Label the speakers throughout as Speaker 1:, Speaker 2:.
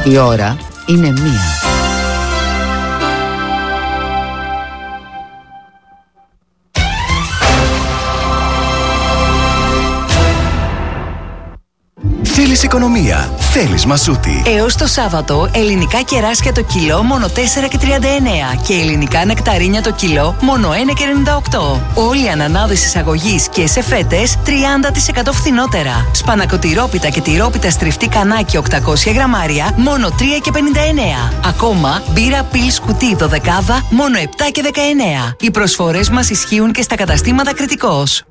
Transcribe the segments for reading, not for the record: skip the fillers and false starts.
Speaker 1: Η ώρα είναι 1.
Speaker 2: Θέλεις οικονομία, θέλεις Μασούτη.
Speaker 3: Έως το Σάββατο, ελληνικά κεράσια το κιλό μόνο 4,39 και ελληνικά νεκταρίνια το κιλό μόνο 1,98. Όλοι οι ανανάδες εισαγωγής και σε φέτες 30% φθηνότερα. Σπανακοτηρόπιτα και τυρόπιτα στριφτή κανάκι 800 γραμμάρια μόνο 3,59. Ακόμα μπύρα πιλς κουτί 12 μόνο 7,19. Οι προσφορές μας ισχύουν και στα καταστήματα Κρητικός.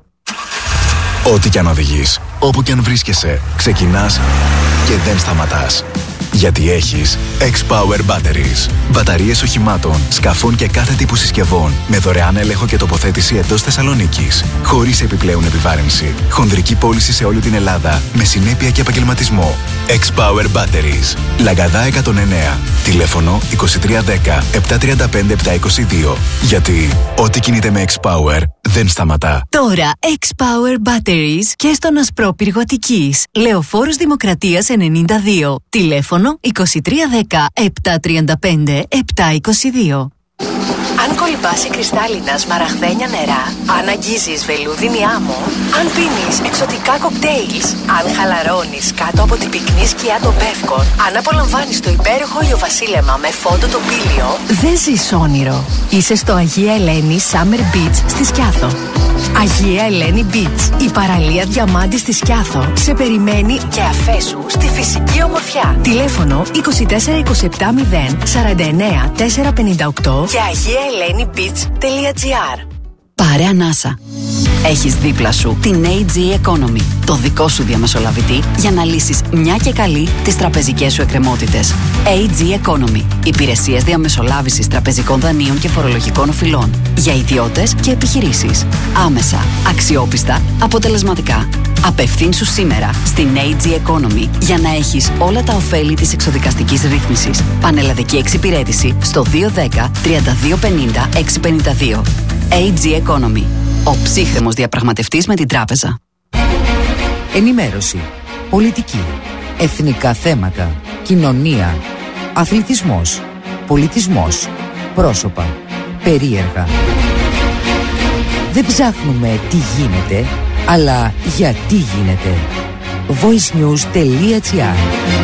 Speaker 2: Ό,τι κι αν οδηγείς, όπου κι αν βρίσκεσαι, ξεκινάς και δεν σταματάς. Γιατί έχεις X-Power Batteries. Μπαταρίες οχημάτων, σκαφών και κάθε τύπου συσκευών με δωρεάν έλεγχο και τοποθέτηση εντός Θεσσαλονίκης. Χωρίς επιπλέον επιβάρυνση. Χονδρική πώληση σε όλη την Ελλάδα με συνέπεια και επαγγελματισμό. X-Power Batteries. Λαγκαδά 109. Τηλέφωνο 2310 735 722. Γιατί ό,τι κινείται με X-Power δεν σταματά.
Speaker 4: Τώρα X-Power Batteries και στον Ασπρόπυργο Αττικής. Λεωφόρος Δημοκρατίας 92. Τηλέφωνο 2310 735 722.
Speaker 5: Αν κολυμπάς κρυστάλλινα σμαραγδένια νερά, αν αγγίζεις βελούδινη άμμο, αν πίνεις εξωτικά κοκτέιλς, αν χαλαρώνεις κάτω από την πυκνή σκιά των Πεύκων, αν απολαμβάνεις το υπέροχο ηλιοβασίλεμα με φόντο τοπήλιο,
Speaker 4: δεν ζεις όνειρο. Είσαι στο Αγία Ελένη Summer Beach στη Σκιάθο. Αγία Ελένη Beach, η παραλία διαμάντη στη Σκιάθο, σε περιμένει
Speaker 5: και αφέσου στη φυσική ομορφιά.
Speaker 4: Τηλέφωνο 24 27 0 49 458
Speaker 5: και agiaelenibeach.gr.
Speaker 3: Πάρε ανάσα. Έχεις δίπλα σου την AG Economy, το δικό σου διαμεσολαβητή για να λύσεις μια και καλή τις τραπεζικές σου εκκρεμότητες. AG Economy. Υπηρεσίες διαμεσολάβησης τραπεζικών δανείων και φορολογικών οφειλών για ιδιώτες και επιχειρήσεις. Άμεσα, αξιόπιστα, αποτελεσματικά. Απευθύνσου σήμερα στην AG Economy για να έχεις όλα τα ωφέλη της εξοδικαστικής ρύθμισης. Πανελλαδική εξυπηρέτηση στο 210 3250 652. AG Economy. Ο ψύχρεμος διαπραγματευτής με την τράπεζα.
Speaker 1: Ενημέρωση, πολιτική, εθνικά θέματα, κοινωνία, αθλητισμός, πολιτισμός, πρόσωπα, περίεργα. Δεν ψάχνουμε τι γίνεται, αλλά γιατί γίνεται. voicenews.gr.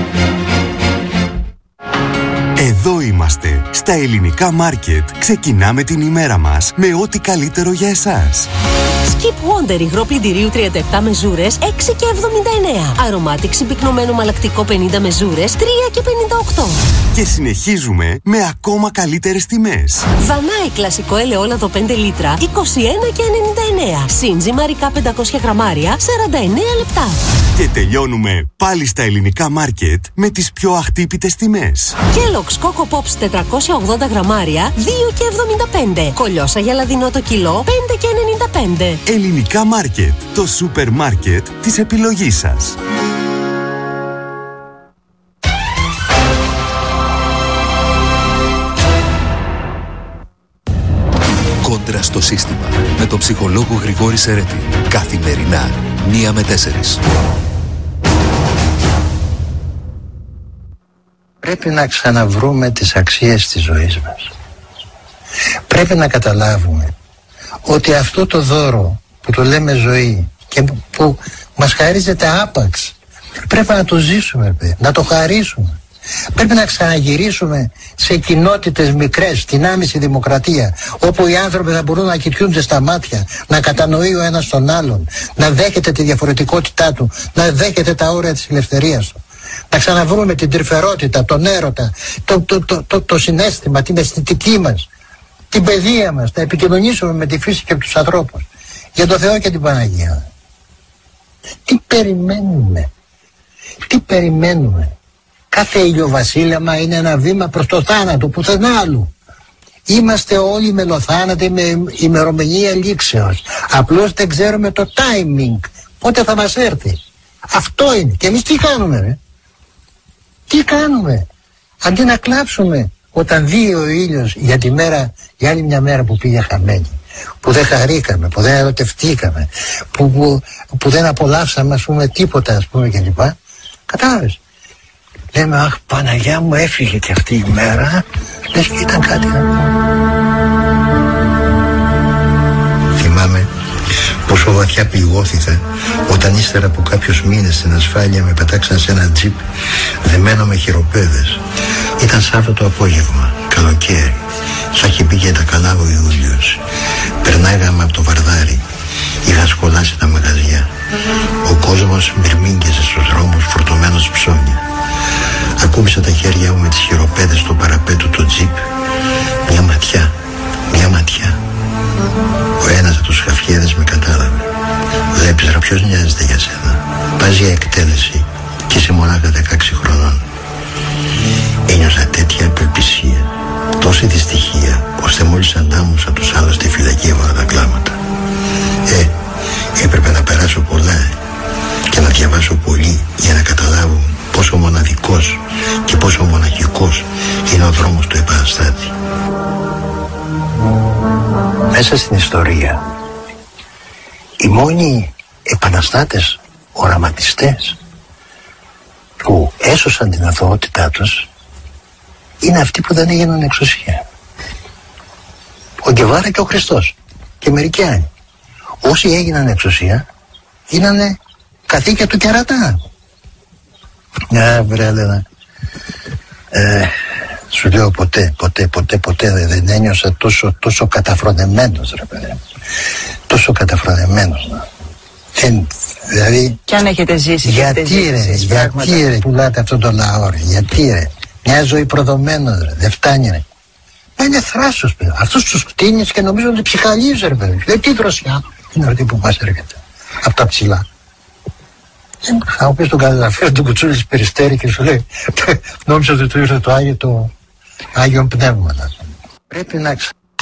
Speaker 6: Εδώ είμαστε, στα ελληνικά μάρκετ. Ξεκινάμε την ημέρα μας με ό,τι καλύτερο για εσάς.
Speaker 7: Skip Wonder υγρό πλυντηρίου 37 μεζούρες 6,79. Αρωμάτιξη πυκνωμένο μαλακτικό 50 μεζούρες 3,58.
Speaker 6: Και συνεχίζουμε με ακόμα καλύτερες τιμές.
Speaker 7: Δανάη κλασικό ελαιόλαδο 5 λίτρα 21,99. Σύνζυμα ρικά 500 γραμμάρια 49 λεπτά.
Speaker 6: Και τελειώνουμε πάλι στα ελληνικά μάρκετ με τις πιο αχτύπητες τιμές.
Speaker 7: Kellogg's Coco Pops 480 γραμμάρια 2,75. Κολιόσα για λαδινό το κιλό 5,95.
Speaker 6: Ελληνικά μάρκετ, το σούπερ μάρκετ της επιλογής σας.
Speaker 8: Κόντρα στο σύστημα με τον ψυχολόγο Γρηγόρη Σερέτη. Καθημερινά 1 με 4.
Speaker 9: Πρέπει να ξαναβρούμε τις αξίες της ζωής μας. Πρέπει να καταλάβουμε ότι αυτό το δώρο που το λέμε ζωή και που μας χαρίζεται άπαξ, πρέπει να το ζήσουμε, να το χαρίσουμε. Πρέπει να ξαναγυρίσουμε σε κοινότητες μικρές, στην άμεση δημοκρατία, όπου οι άνθρωποι θα μπορούν να κοιτούνται στα μάτια, να κατανοεί ο ένας τον άλλον, να δέχεται τη διαφορετικότητά του, να δέχεται τα όρια της ελευθερίας του. Να ξαναβρούμε την τρυφερότητα, τον έρωτα, το συναίσθημα, την αισθητική μας, την παιδεία μας, να επικοινωνήσουμε με τη φύση και τους ανθρώπους. Για το Θεό και την Παναγία. Τι περιμένουμε? Τι περιμένουμε? Κάθε ηλιοβασίλεμα είναι ένα βήμα προς το θάνατο, πουθενά άλλου. Είμαστε όλοι μελοθάνατοι με ημερομηνία λήξεως. Απλώς δεν ξέρουμε το timing, πότε θα μας έρθει. Αυτό είναι. Και εμείς τι κάνουμε, ρε? Τι κάνουμε? Αντί να κλάψουμε όταν δει ο ήλιος για τη μέρα, για άλλη μια μέρα που πήγε χαμένη, που δεν χαρήκαμε, που δεν ερωτευτήκαμε, που δεν απολαύσαμε, ας πούμε, τίποτα, ας πούμε, κλπ. Κατάλαβες? λέμε αχ Παναγιά μου, έφυγε και αυτή η μέρα, λες και ήταν κάτι να πούμε. Θυμάμαι πόσο βαθιά πληγώθηκα όταν ύστερα από κάποιους μήνες στην ασφάλεια με πετάξαν σε ένα τζιπ δεμένο με χειροπέδες. Ήταν Σάββατο απόγευμα, καλοκαίρι. Θα είχε πει και τα καλά ο Ιούλιος. Περνάγαμε από το Βαρδάρι. Είχα σκολάσει τα μαγαζιά. Ο κόσμος μυρμήγκεζε στους δρόμους φορτωμένος ψώνια. Ακούμπησα τα χέρια μου με τις χειροπέδες στο παραπέτο του τζιπ. Μια ματιά. Ο ένας από τους χαφιέδες με κατάλαβε. Βλέπεις ρε, ποιος νοιάζεται για σένα? Πας για εκτέλεση και είσαι μονάχα 16 χρονών. Ένιωσα τέτοια απελπισία, τόση δυστυχία, ώστε μόλις αντάμωσα τους άλλους στη φυλακή έβαλα τα κλάματα. Έπρεπε να περάσω πολλά και να διαβάσω πολύ για να καταλάβω πόσο μοναδικός και πόσο μοναχικός είναι ο δρόμος του επαναστάτη. Μέσα στην ιστορία οι μόνοι επαναστάτες οραματιστές που έσωσαν την αθωότητά τους είναι αυτοί που δεν έγιναν εξουσία. Ο Γκεβάρα και ο Χριστός και μερικοί άλλοι. Όσοι έγιναν εξουσία γίνανε καθήκια του κερατά. Βρε Λένα, σου λέω ποτέ δεν ένιωσα τόσο καταφρονεμένος ρε παιδί. Τόσο καταφρονεμένος. Δηλαδή,
Speaker 10: κι αν έχετε ζήσει,
Speaker 9: γιατί ρε πουλάτε αυτόν τον λαό ρε, γιατί ρε, μια ζωή προδομένος ρε, δεν φτάνει ρε. Είναι θράσος παιδί, αυτούς τους κτίνεις και νομίζω ότι ψυχαλίζει ρε παιδί. Δεν τι δροσιά είναι αυτή που μας έρχεται από τα ψηλά. Θα μου πεις τον καταγραφείο του Κουτσούλης Περιστέρη και σου λέει νόμιζα ότι του ήρθε το Άγιο Πνεύμα. Πρέπει να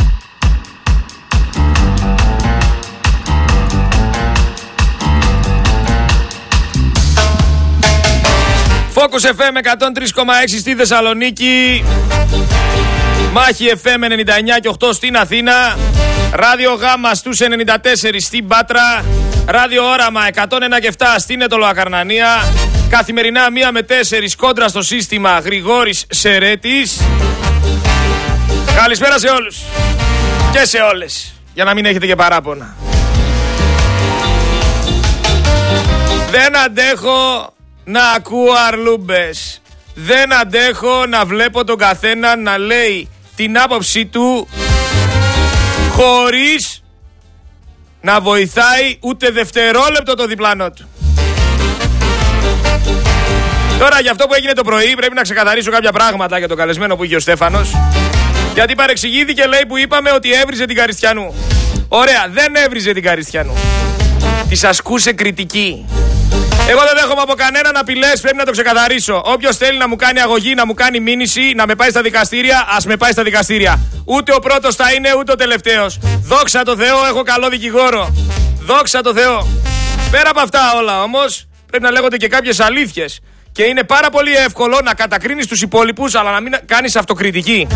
Speaker 11: Focus FM 103,6 στη Θεσσαλονίκη, Μάχη FM 99 και 8 στην Αθήνα, Ράδιο Γάμα στους 94 στην Πάτρα, Ράδιο Όραμα 101 και 7 στην Ετωλοακαρνανία. Καθημερινά 1 με 4 κόντρα στο σύστημα Γρηγόρης Σερέτης. Καλησπέρα σε όλους και σε όλες, για να μην έχετε και παράπονα. Δεν αντέχω να ακούω αρλούμπες. Δεν αντέχω να βλέπω τον καθένα να λέει την άποψή του χωρίς να βοηθάει ούτε δευτερόλεπτο το διπλανό του. Τώρα για αυτό που έγινε το πρωί πρέπει να ξεκαθαρίσω κάποια πράγματα για τον καλεσμένο που είχε ο Στέφανος, γιατί παρεξηγήθηκε, λέει, που είπαμε ότι έβριζε την Καριστιανού. Ωραία, δεν έβριζε την Καριστιανού. Της ασκούσε κριτική. Εγώ δεν δέχομαι από κανέναν απειλές, πρέπει να το ξεκαθαρίσω. Όποιος θέλει να μου κάνει αγωγή, να μου κάνει μήνυση, να με πάει στα δικαστήρια, ας με πάει στα δικαστήρια. Ούτε ο πρώτος θα είναι, ούτε ο τελευταίος. Δόξα τω Θεώ, έχω καλό δικηγόρο. Δόξα τω Θεώ. Πέρα από αυτά όλα όμως, πρέπει να λέγονται και κάποιες αλήθειες. Και είναι πάρα πολύ εύκολο να κατακρίνεις τους υπόλοιπους, αλλά να μην κάνεις αυτοκριτική.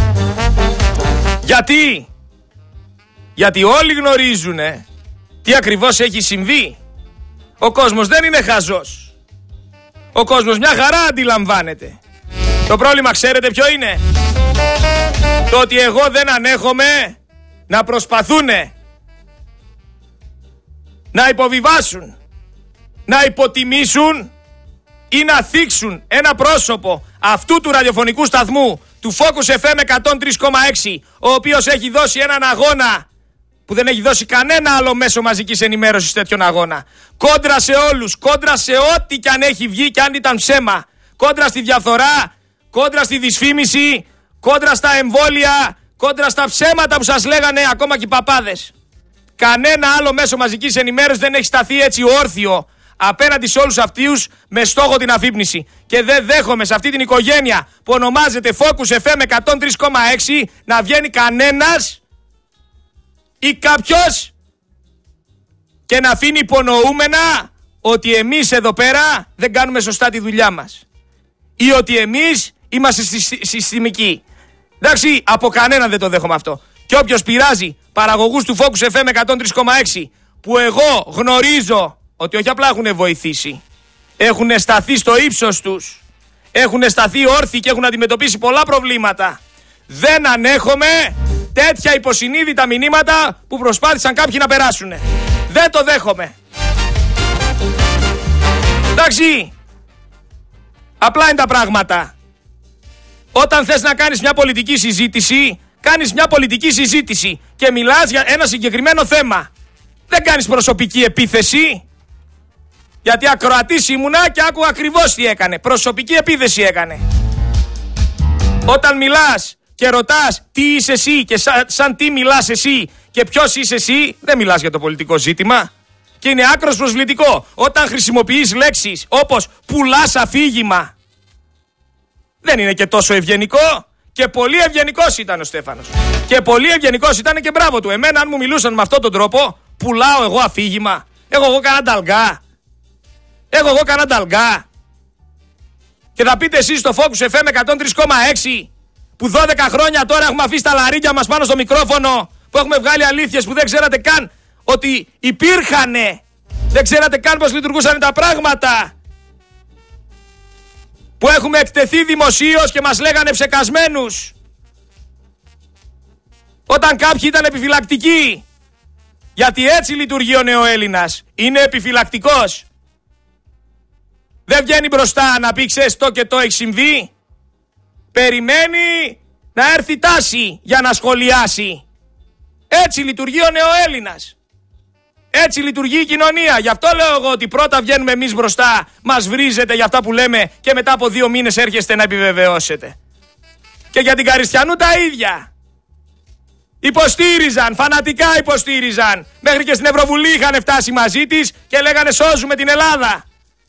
Speaker 11: Γιατί όλοι γνωρίζουν τι ακριβώς έχει συμβεί. Ο κόσμος δεν είναι χαζός. Ο κόσμος μια χαρά αντιλαμβάνεται. Το πρόβλημα ξέρετε ποιο είναι? Το ότι εγώ δεν ανέχομαι να προσπαθούνε να υποβιβάσουν, να υποτιμήσουν ή να θίξουν ένα πρόσωπο αυτού του ραδιοφωνικού σταθμού, του Focus FM 103,6, ο οποίος έχει δώσει έναν αγώνα που δεν έχει δώσει κανένα άλλο μέσο μαζικής ενημέρωσης τέτοιον αγώνα. Κόντρα σε όλους, κόντρα σε ό,τι κι αν έχει βγει κι αν ήταν ψέμα. Κόντρα στη διαφθορά, κόντρα στη δυσφήμιση, κόντρα στα εμβόλια, κόντρα στα ψέματα που σας λέγανε ακόμα και οι παπάδες. Κανένα άλλο μέσο μαζικής ενημέρωσης δεν έχει σταθεί έτσι όρθιο απέναντι σε όλους αυτούς με στόχο την αφύπνιση. Και δεν δέχομαι σε αυτή την οικογένεια που ονομάζεται Focus FM 103,6 να βγαίνει κανένας ή κάποιος και να αφήνει υπονοούμενα ότι εμείς εδώ πέρα δεν κάνουμε σωστά τη δουλειά μας ή ότι εμείς είμαστε συστημικοί. Εντάξει, από κανέναν δεν το δέχομαι αυτό. Και όποιος πειράζει παραγωγούς του Focus FM 103,6 που εγώ γνωρίζω ότι όχι απλά έχουν βοηθήσει, έχουν σταθεί στο ύψος τους, έχουν σταθεί όρθιοι και έχουν αντιμετωπίσει πολλά προβλήματα. Δεν ανέχομαι τέτοια υποσυνείδητα μηνύματα που προσπάθησαν κάποιοι να περάσουν. Δεν το δέχομαι. Εντάξει, απλά είναι τα πράγματα. Όταν θες να κάνεις μια πολιτική συζήτηση, κάνεις μια πολιτική συζήτηση και μιλάς για ένα συγκεκριμένο θέμα. Δεν κάνεις προσωπική επίθεση. Γιατί ακροατής ήμουνα και άκουγα ακριβώς τι έκανε. Προσωπική επίθεση έκανε. Όταν μιλάς και ρωτάς τι είσαι εσύ και σαν τι μιλάς εσύ και ποιος είσαι εσύ, δεν μιλάς για το πολιτικό ζήτημα. Και είναι άκρος προσβλητικό. Όταν χρησιμοποιείς λέξεις όπως πουλάς αφήγημα, δεν είναι και τόσο ευγενικό. Και πολύ ευγενικός ήταν ο Στέφανος. Και πολύ ευγενικός ήταν και μπράβο του. Εμένα, αν μου μιλούσαν με αυτόν τον τρόπο, πουλάω εγώ αφήγημα. Έχω εγώ κανένα ταλγκά. Και θα πείτε εσείς στο Focus FM 103,6 που 12 χρόνια τώρα έχουμε αφήσει τα λαρίκια μας πάνω στο μικρόφωνο, που έχουμε βγάλει αλήθειες που δεν ξέρατε καν ότι υπήρχανε. Δεν ξέρατε καν πως λειτουργούσαν τα πράγματα. Που έχουμε εκτεθεί δημοσίως και μας λέγανε ψεκασμένους. Όταν κάποιοι ήταν επιφυλακτικοί. Γιατί έτσι λειτουργεί ο νεοέλληνας. Είναι επιφυλακτικός. Δεν βγαίνει μπροστά να πει ξέρεις το και το έχει συμβεί. Περιμένει να έρθει τάση για να σχολιάσει. Έτσι λειτουργεί ο νεοέλληνας. Έτσι λειτουργεί η κοινωνία. Γι' αυτό λέω εγώ ότι πρώτα βγαίνουμε εμείς μπροστά, μας βρίζετε για αυτά που λέμε και μετά από 2 μήνες έρχεστε να επιβεβαιώσετε. Και για την Καριστιανού τα ίδια. Υποστήριζαν, φανατικά υποστήριζαν. Μέχρι και στην Ευρωβουλή είχαν φτάσει μαζί της και λέγανε σώζουμε την Ελλάδα.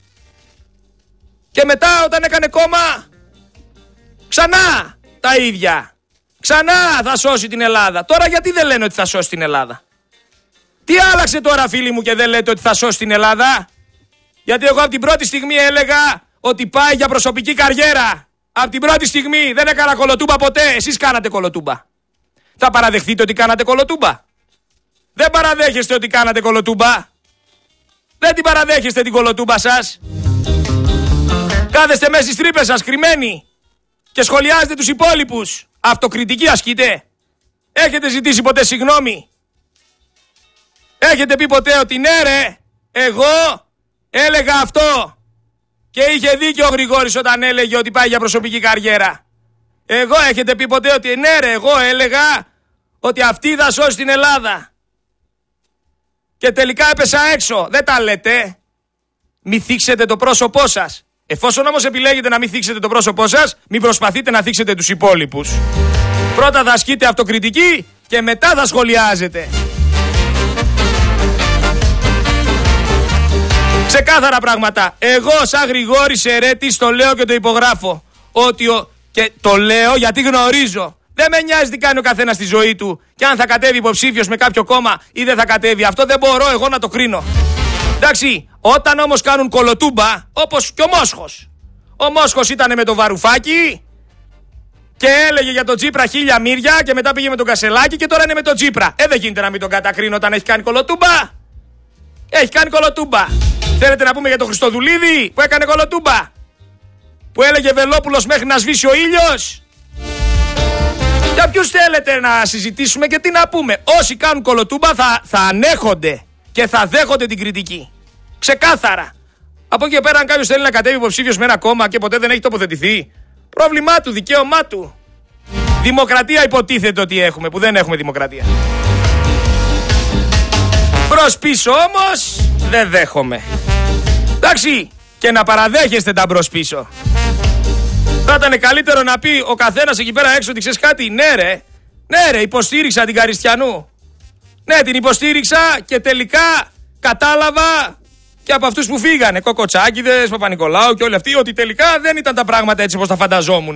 Speaker 11: Και μετά όταν έκανε κόμμα, ξανά τα ίδια. Ξανά θα σώσει την Ελλάδα. Τώρα γιατί δεν λένε ότι θα σώσει την Ελλάδα? Τι άλλαξε τώρα φίλοι μου και δεν λέτε ότι θα σώσει την Ελλάδα? Γιατί εγώ από την πρώτη στιγμή έλεγα ότι πάει για προσωπική καριέρα. Από την πρώτη στιγμή δεν έκανα κολοτούμπα ποτέ. Εσείς κάνατε κολοτούμπα. Θα παραδεχτείτε ότι κάνατε κολοτούμπα? Δεν παραδέχεστε ότι κάνατε κολοτούμπα. Δεν την παραδέχεστε την κολοτούμπα σας. Κάθεστε μέσα στις τρύπες σας κρυμμένοι και σχολιάζετε τους υπόλοιπους. Αυτοκριτική ασκείτε? Έχετε ζητήσει ποτέ συγγνώμη? Έχετε πει ποτέ ότι ναι ρε, εγώ έλεγα αυτό και είχε δίκιο ο Γρηγόρης όταν έλεγε ότι πάει για προσωπική καριέρα? Εγώ έχετε πει ποτέ ότι ναι ρε, εγώ έλεγα ότι αυτή θα σώσει την Ελλάδα και τελικά έπεσα έξω? Δεν τα λέτε. Μη θίξετε το πρόσωπό σας. Εφόσον όμως επιλέγετε να μην θίξετε το πρόσωπό σας, μην προσπαθείτε να θίξετε τους υπόλοιπους. Πρώτα θα ασκείτε αυτοκριτική και μετά θα σχολιάζετε. Ξεκάθαρα πράγματα. Εγώ σαν Γρηγόρης Ερέτης το λέω και το υπογράφω. Και το λέω γιατί γνωρίζω. Δεν με νοιάζει τι κάνει ο καθένας στη ζωή του και αν θα κατέβει υποψήφιος με κάποιο κόμμα ή δεν θα κατέβει. Αυτό δεν μπορώ εγώ να το κρίνω. Εντάξει, όταν όμως κάνουν κολοτούμπα, όπως και ο Μόσχος. Ο Μόσχος ήταν με το Βαρουφάκι και έλεγε για τον Τσίπρα 1000 μύρια και μετά πήγε με τον Κασελάκη και τώρα είναι με τον Τσίπρα. Δεν γίνεται να μην τον κατακρίνω όταν έχει κάνει κολοτούμπα. Έχει κάνει κολοτούμπα. Θέλετε να πούμε για τον Χριστοδουλίδη που έκανε κολοτούμπα? Που έλεγε Βελόπουλος μέχρι να σβήσει ο ήλιος. Για ποιους θέλετε να συζητήσουμε και τι να πούμε? Όσοι κάνουν κολοτούμπα θα ανέχονται και θα δέχονται την κριτική. Ξεκάθαρα. Από εκεί και πέρα, αν κάποιος θέλει να κατέβει υποψήφιος με ένα κόμμα και ποτέ δεν έχει τοποθετηθεί, πρόβλημά του, δικαίωμά του. Δημοκρατία υποτίθεται ότι έχουμε, που δεν έχουμε δημοκρατία. Μπρος πίσω όμως δεν δέχομαι. Εντάξει, και να παραδέχεστε τα μπρος πίσω. Θα ήταν καλύτερο να πει ο καθένας εκεί πέρα έξω ότι ξέρεις κάτι? Ναι ρε, υποστήριξα την Καριστιανού. Ναι, την υποστήριξα και τελικά κατάλαβα και από αυτούς που φύγανε, Κοκοτσάκηδες, Παπα-Νικολάου και όλοι αυτοί, ότι τελικά δεν ήταν τα πράγματα έτσι όπως τα φανταζόμουν.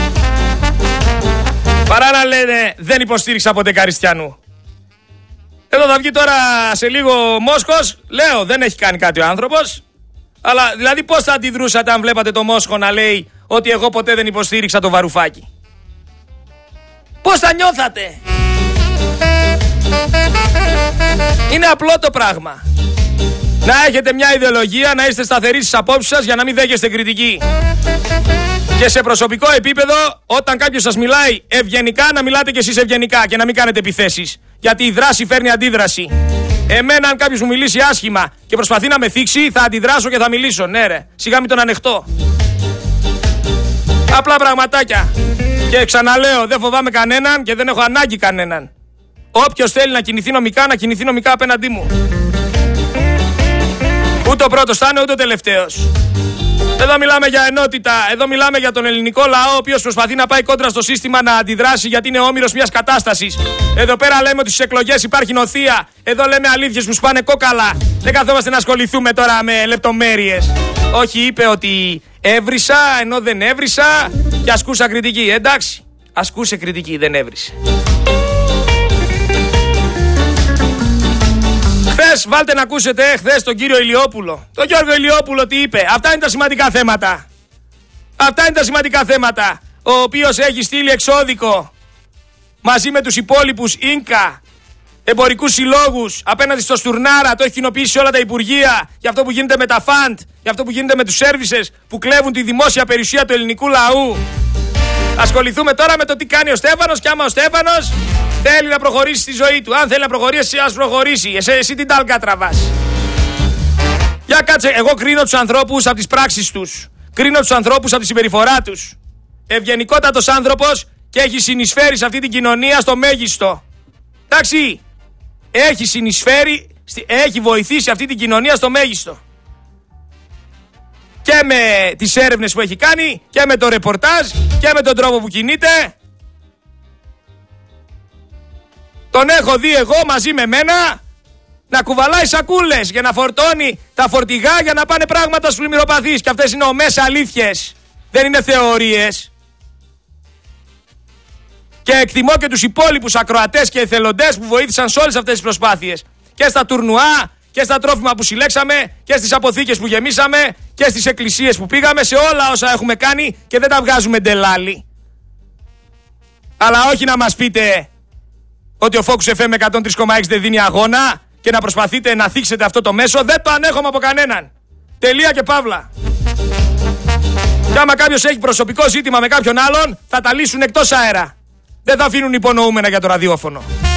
Speaker 11: Παρά να λένε δεν υποστήριξα ποτέ Καριστιανού. Εδώ θα βγει τώρα σε λίγο Μόσχος, λέω δεν έχει κάνει κάτι ο άνθρωπος, αλλά δηλαδή πώς θα αντιδρούσατε αν βλέπατε το Μόσχο να λέει ότι εγώ ποτέ δεν υποστήριξα το Βαρουφάκι? Πώς θα νιώθατε? Είναι απλό το πράγμα. Να έχετε μια ιδεολογία, να είστε σταθεροί στις απόψεις σας για να μην δέχεστε κριτική. Και σε προσωπικό επίπεδο, όταν κάποιος σας μιλάει ευγενικά, να μιλάτε κι εσείς ευγενικά και να μην κάνετε επιθέσεις. Γιατί η δράση φέρνει αντίδραση. Εμένα, αν κάποιος μου μιλήσει άσχημα και προσπαθεί να με θίξει, θα αντιδράσω και θα μιλήσω. Ναι, ρε, σιγά μην τον ανεχτώ. Απλά πραγματάκια. Και ξαναλέω, δεν φοβάμαι κανέναν και δεν έχω ανάγκη κανέναν. Όποιος θέλει να κινηθεί νομικά, να κινηθεί νομικά απέναντί μου. Ούτε ο πρώτος θα είναι, ούτε ο τελευταίος. Εδώ μιλάμε για ενότητα, εδώ μιλάμε για τον ελληνικό λαό, ο οποίος προσπαθεί να πάει κόντρα στο σύστημα, να αντιδράσει γιατί είναι όμηρος μιας κατάστασης. Εδώ πέρα λέμε ότι στις εκλογές υπάρχει νοθεία. Εδώ λέμε αλήθειες που σπάνε κόκαλα. Δεν καθόμαστε να ασχοληθούμε τώρα με λεπτομέρειες. Όχι, είπε ότι έβρισα ενώ δεν έβρισα και ασκούσα κριτική. Εντάξει, ασκούσε κριτική, δεν έβρισε. Χθες, βάλτε να ακούσετε χθες τον κύριο Ηλιόπουλο. Τον Γιώργο Ηλιόπουλο τι είπε. Αυτά είναι τα σημαντικά θέματα. Αυτά είναι τα σημαντικά θέματα. Ο οποίος έχει στείλει εξώδικο μαζί με τους υπόλοιπους Ίνκα εμπορικούς συλλόγους απέναντι στο Στουρνάρα. Το έχει κοινοποιήσει σε όλα τα υπουργεία για αυτό που γίνεται με τα φαντ, για αυτό που γίνεται με τους σέρβισες που κλέβουν τη δημόσια περιουσία του ελληνικού λαού. Ασχοληθούμε τώρα με το τι κάνει ο Στέφανος και άμα ο Στέφανος θέλει να προχωρήσει στη ζωή του. Αν θέλει να προχωρήσει, ας προχωρήσει. Εσύ την τάλκα τραβάς. Για κάτσε, εγώ κρίνω τους ανθρώπους από τις πράξεις τους. Κρίνω τους ανθρώπους από τη συμπεριφορά τους. Ευγενικότατος άνθρωπος και έχει συνεισφέρει σε αυτή την κοινωνία στο μέγιστο. Εντάξει, έχει συνεισφέρει, έχει βοηθήσει αυτή την κοινωνία στο μέγιστο. Και με τις έρευνες που έχει κάνει και με το ρεπορτάζ και με τον τρόπο που κινείται. Τον έχω δει εγώ μαζί με μένα να κουβαλάει σακούλες για να φορτώνει τα φορτηγά για να πάνε πράγματα στους πλημμυροπαθείς. Και αυτές είναι ομές αλήθειες. Δεν είναι θεωρίες. Και εκτιμώ και τους υπόλοιπους ακροατές και εθελοντές που βοήθησαν σε όλες αυτές τις προσπάθειες. Και στα τουρνουά και στα τρόφιμα που συλλέξαμε και στις αποθήκες που γεμίσαμε και στις εκκλησίες που πήγαμε, σε όλα όσα έχουμε κάνει και δεν τα βγάζουμε ντελάλι. Αλλά όχι να μας πείτε ότι ο Focus FM 103,6 δεν δίνει αγώνα και να προσπαθείτε να θίξετε αυτό το μέσο. Δεν το ανέχομαι από κανέναν. Τελεία και παύλα. Και άμα κάποιος έχει προσωπικό ζήτημα με κάποιον άλλον, θα τα λύσουν εκτός αέρα. Δεν θα αφήνουν υπονοούμενα για το ραδιόφωνο.